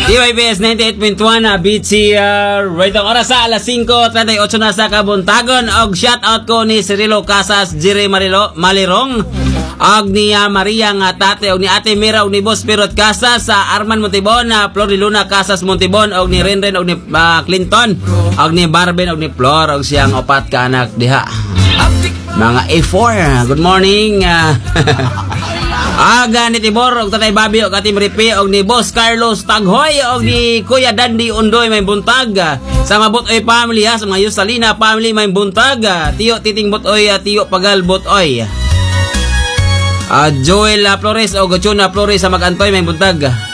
TYBS 98.1 BC right ang oras sa alas 5:38 na sa kabuntagon. Og shout out ko ni Cirilo Casas, Jire Malirong, og ni Maria nga tate, og ni Ate Mira, og ni Boss Pirot Casas, sa Arman Montibon, Flor de Luna Casas Montibon, og ni Renren, og ni Clinton, og ni Barben, og ni Flor, og siyang opat ka anak diha. Mga A4, good morning. Aga ni Tibor, og Tatay Babi, og Atim Ripi, og ni Boss Carlos Taghoy, og ni Kuya Dandy Undoy may buntag. Sa Mabutoy family ha, sa mga Yusalina family may buntag. Tiyo Titing Butoy, Tiyo Pagal Butoy. Joel Flores, og Chuna Flores sa Mag-Antoy may buntag.